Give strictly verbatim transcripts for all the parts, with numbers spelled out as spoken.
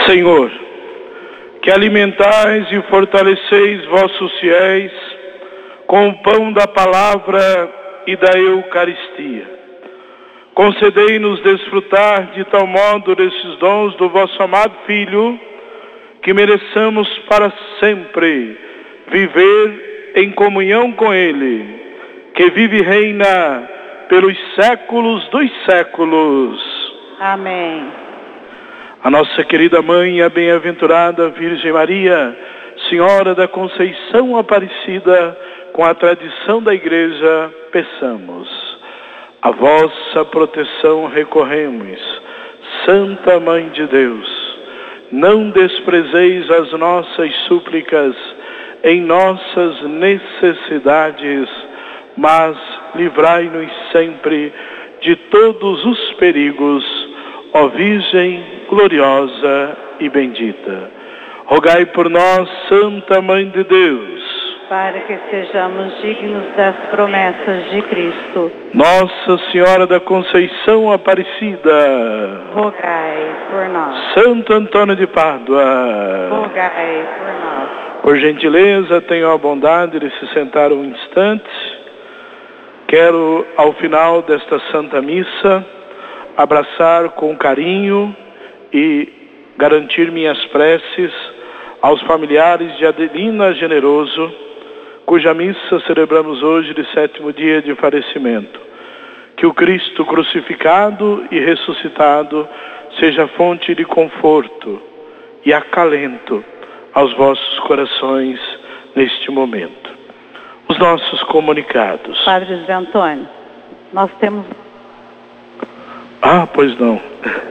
Senhor, que alimentais e fortaleceis vossos fiéis com o pão da palavra e da Eucaristia, concedei-nos desfrutar de tal modo desses dons do vosso amado Filho, que mereçamos para sempre viver em comunhão com Ele, que vive e reina pelos séculos dos séculos. Amém. A nossa querida mãe, a bem-aventurada Virgem Maria, Senhora da Conceição Aparecida, com a tradição da Igreja, peçamos. A vossa proteção recorremos, Santa Mãe de Deus. Não desprezeis as nossas súplicas em nossas necessidades, mas livrai-nos sempre de todos os perigos, ó Virgem gloriosa e bendita. Rogai por nós, Santa Mãe de Deus, para que sejamos dignos das promessas de Cristo. Nossa Senhora da Conceição Aparecida, rogai por nós. Santo Antônio de Pádua, rogai por nós. Por gentileza, tenham a bondade de se sentar um instante. Quero, ao final desta Santa Missa, abraçar com carinho e garantir minhas preces aos familiares de Adelina Generoso, cuja missa celebramos hoje de sétimo dia de falecimento. Que o Cristo crucificado e ressuscitado seja fonte de conforto e acalento aos vossos corações neste momento. Os nossos comunicados. Padre José Antônio, nós temos... Ah, pois não.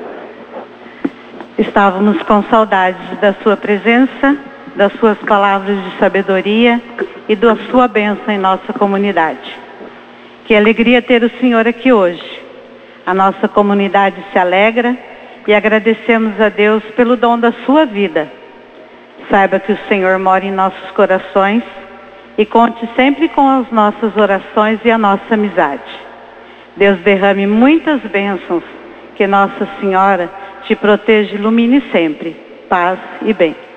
Estávamos com saudades da sua presença, das suas palavras de sabedoria e da sua bênção em nossa comunidade. Que alegria ter o Senhor aqui hoje. A nossa comunidade se alegra e agradecemos a Deus pelo dom da sua vida. Saiba que o Senhor mora em nossos corações e conte sempre com as nossas orações e a nossa amizade. Deus derrame muitas bênçãos, que Nossa Senhora te proteja e ilumine sempre. Paz e bem.